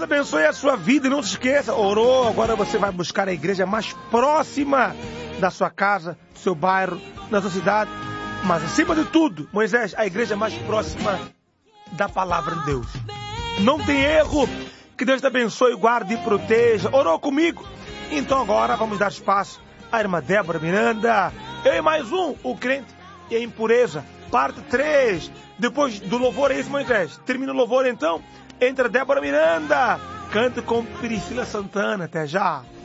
Deus abençoe a sua vida e não se esqueça, orou, agora você vai buscar a igreja mais próxima da sua casa, do seu bairro, da sua cidade, mas acima de tudo, Moisés, a igreja mais próxima da palavra de Deus. Não tem erro, que Deus te abençoe, guarde e proteja. Orou comigo? Então agora vamos dar espaço à irmã Débora Miranda. Eu e mais um, o crente e a impureza, parte 3. Depois do louvor, é isso, Moisés? Termina o louvor então, entra Débora Miranda, canta com Priscila Santana. Até já.